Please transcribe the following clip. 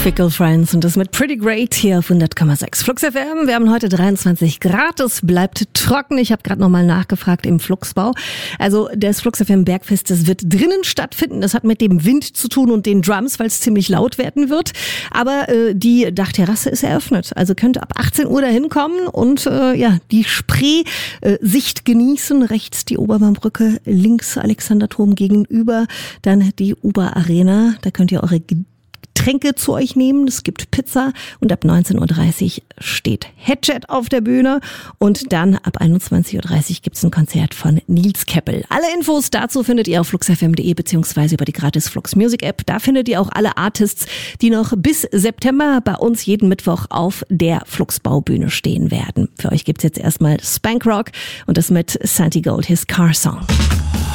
Fickle Friends und das mit Pretty Great hier auf 100,6 Flux FM. Wir haben heute 23 Grad, es bleibt trocken. Ich habe gerade nochmal nachgefragt im Fluxbau. Also das Flux FM Bergfest, das wird drinnen stattfinden. Das hat mit dem Wind zu tun und den Drums, weil es ziemlich laut werden wird. Aber die Dachterrasse ist eröffnet. Also könnt ihr ab 18 Uhr dahin kommen und die Spree-Sicht genießen. Rechts die Oberbaumbrücke, links Alexanderturm gegenüber, dann die Oberarena. Da könnt ihr eure Getränke zu euch nehmen. Es gibt Pizza und ab 19.30 Uhr steht Headjet auf der Bühne und dann ab 21.30 Uhr gibt es ein Konzert von Nils Keppel. Alle Infos dazu findet ihr auf fluxfm.de beziehungsweise über die gratis Flux Music App. Da findet ihr auch alle Artists, die noch bis September bei uns jeden Mittwoch auf der Fluxbaubühne stehen werden. Für euch gibt's jetzt erstmal Spank Rock und das mit Santi Gold, his Car Song.